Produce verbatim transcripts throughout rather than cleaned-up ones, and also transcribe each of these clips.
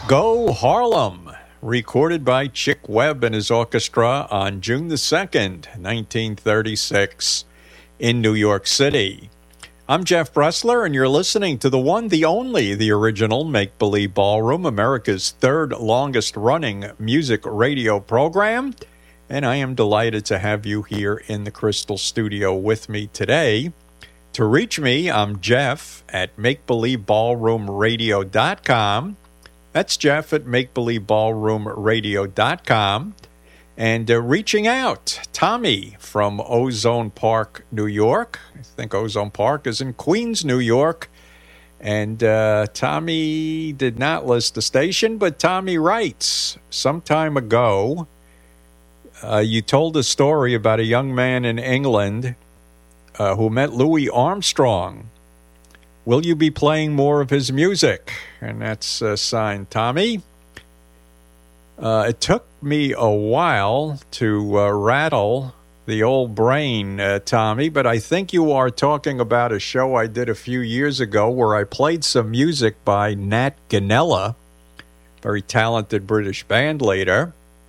Go Harlem, recorded by Chick Webb and his orchestra on June the second, nineteen thirty-six, in New York City. I'm Jeff Bressler, and you're listening to the one, the only, the original Make Believe Ballroom, America's third longest-running music radio program. And I am delighted to have you here in the Crystal Studio with me today. To reach me, I'm Jeff at make believe ballroom radio dot com. That's Jeff at make believe ballroom radio dot com. And uh, reaching out, Tommy from Ozone Park, New York. I think Ozone Park is in Queens, New York. And uh, Tommy did not list the station, but Tommy writes, some time ago, uh, you told a story about a young man in England uh, who met Louis Armstrong. Will you be playing more of his music? And that's uh, signed Tommy. Uh, it took me a while to uh, rattle the old brain, uh, Tommy, but I think you are talking about a show I did a few years ago where I played some music by Nat Ganella, very talented British band leader.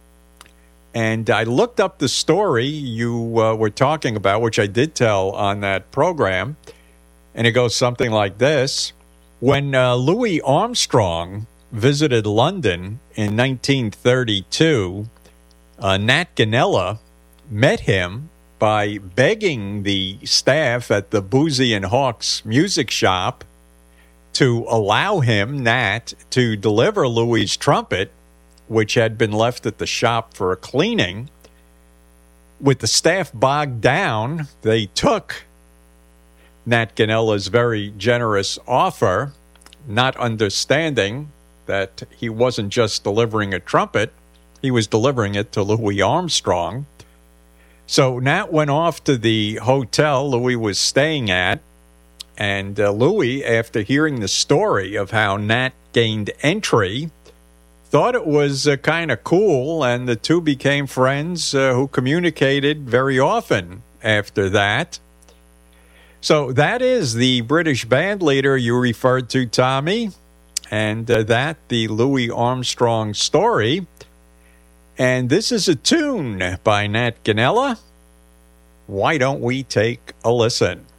And I looked up the story you uh, were talking about, which I did tell on that program. And it goes something like this. When uh, Louis Armstrong visited London in nineteen thirty-two, uh, Nat Ganella met him by begging the staff at the Boozy and Hawkes music shop to allow him, Nat, to deliver Louis' trumpet, which had been left at the shop for a cleaning. With the staff bogged down, they took Nat Ganella's very generous offer, not understanding that he wasn't just delivering a trumpet, he was delivering it to Louis Armstrong. So Nat went off to the hotel Louis was staying at, and uh, Louis, after hearing the story of how Nat gained entry, thought it was uh, kind of cool, and the two became friends uh, who communicated very often after that. So that is the British band leader you referred to, Tommy, and uh, that the Louis Armstrong story. And this is a tune by Nat Ganella. Why don't we take a listen?